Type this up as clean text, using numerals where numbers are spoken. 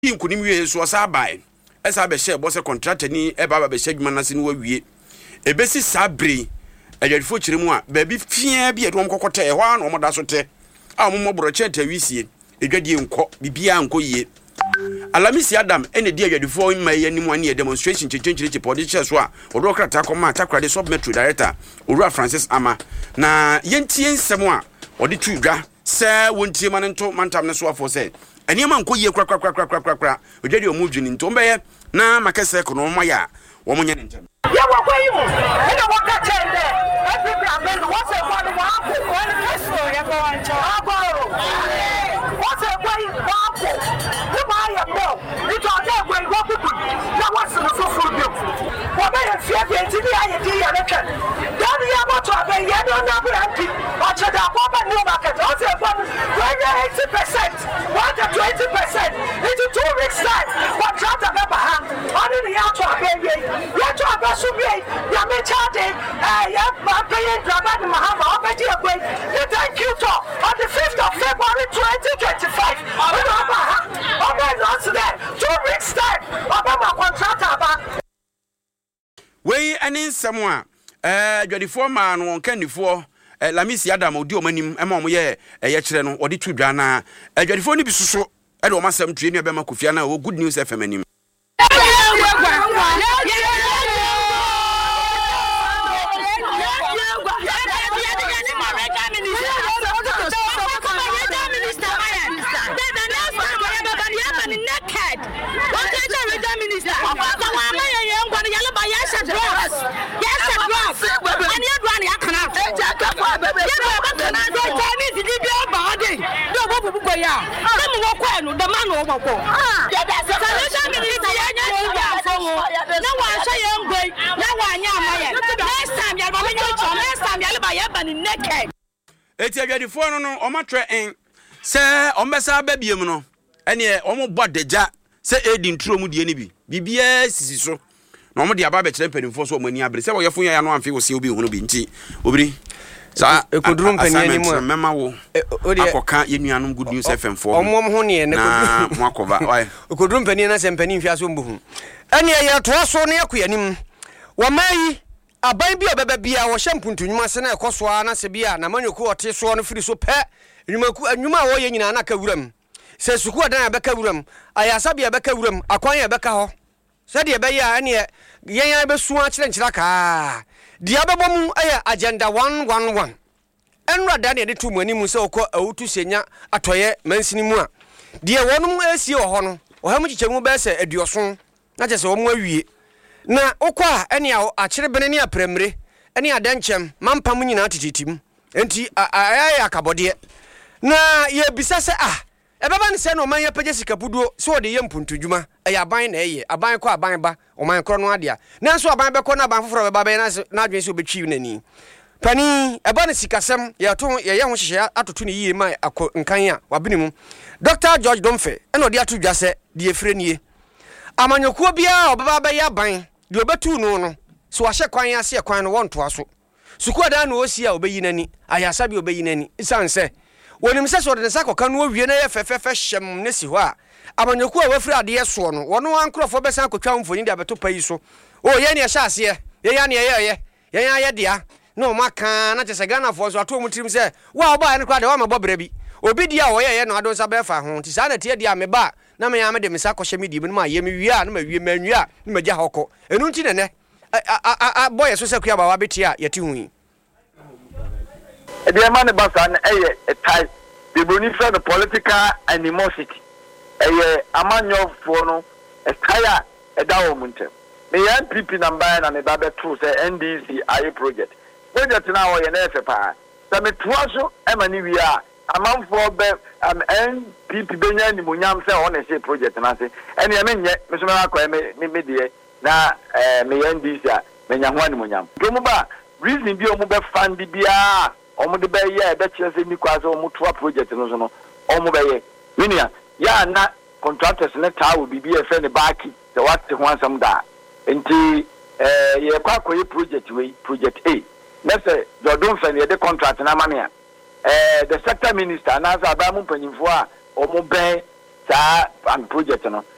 Inkunim wie so sabai esa be share boss contract ni e baba be share dwuma nase ni wawie ebesi sabri adwadifo kyeremu a ba bi fia bi edom kokote e ho an omoda so te a mommo broche tawisie edwadie nkọ bibia nkọ yie Alamisi Adam ene di adwadifo ma ye ni mu ani demonstration checheche politicians so a odo krata akoma atakrade sub metro director Owura Francis Ama na yentie nsem a odi tudwa se wontie manento mantam ne so afo se eniema nkọ yie kra odwade omudwini ntombeye na makese kono moya wo munye ne ntem ya wakwa yi mu ina waka chende every amen what's a one one person ya go ancho abo what's a boy wapo the boy ya bro it all day when go people na what's the so good what be fear be ti bi aye di ya neka dan ya moto abe ya no na be anti o che da ko ba new market o se ko 80% what the 20% into 2 weeks time what try to be behind on the ya to abe ya to abe ya me charge ya ba pay drama the mahama obedi agwe you thank you to on the 5th of February 2025 oba not there 2 weeks time oba ma contract aba we ani nsem a adwadifo ma no kanifo Lamisi Adam odi omanim ema omo ye kire no odi tudwa na adwadifo ni bisuso e de omasem tue ne be ma Kofia na Good News FM anim eti adwadifo no omatwe en se ombesa babiem no ene ombo deja se edi ntro mu die ne bi bibia sisi so na omde aba be kire mpanimfo so omani abre se woyefo ya no amfe wo se obi hunu bi nti obiri sa ekudrum panini mu mema wo akoka yenuanom Good News FM for omom ho ne ne mo akoba why ekudrum panini na se mpanim fiaso mbu hu ene ye to so ne yakoyanim wamai aban bi obeba bia wo hyempuntunwuma se na ekoso na se bia na manyoku ote so no firi so pe nwuma wo ye nyina na ka wuram se suku adan abeka wuram ayasa bia abeka wuram akwan ya abeka ho se de be ya ene yen be suwa kyerɛ ka dia bebom aya agenda 111 enra da ne de tu mu animu se okɔ awutu senya atoye mansini mu a dia wonum asie wo ho no wo ha mu kyikyɛmu be se aduoso na kyɛ se wo mu awie na okwa ene a kyere bene ne apremre ene adankyem mampam nyina tititim enti ayaya akabode na ye bisase ebeba ne se no man ya pagye sikapuduo so de ye mpuntudwuma aban na eye aban kɔ aban ba oman kro no adea nanso aban bɛkɔ na aban foforo bɛba bɛ na adwen se obetwi nani pani eba ne sikasem ye to ye ho hyehye atoto ne yie ma nkan a wabenimu Dr. George Domfe ene odi ato dwase de efre nie amanyokuo bia obeba bɛ ya aban de obetu no so wahye kwan ase kwan no wonto aso suku ada na osi a obeyi nani ayasa bi obeyi nani isanse wonim se so de sakoka no wie na ye fefefe hyem ne si ho a amanyoku a wafiri ade so no wono ankrofo besan akotwa mfoni de abeto payi so o ye ne hya ase ye ya ne ye ye dia no maka na tese Ghana fo so ato mutirim se wa oba ne kwa de wa mabobra bi obi dia wo ye no adon sa be fa ho ti sa na tie dia me ba na me ya me de me sa kohye me di me ma ye me wi a na ma wi manwi a na ma gya hokɔ enu nti ne boy so se kua ba wa beti a yeti hu yi e de man basa na eye tie the boni for the political animosity eye amanyo fo no e tie a e da wo muntem me yan PP number na me ba be true say NDC aye project na wo ye na efe pa sa me toa so e mani wi a amanfo be NPP benya ni munyam say on say project na say ene me nye me so me akwa me die na me NDC a me nya ho ni munyam do mu ba reason bi o mu be fund bia o mu de be ye be kire se mi kwa so o mu toa project no so no o mu be ye minia ya na contractors na tawo bibi e fe ne baaki the what ho ansam da enti ye kwa koye project we project A let's say Jordan fan ye de contract na mania the sector minister na za ba mu panyimfo a o mu ben sa project no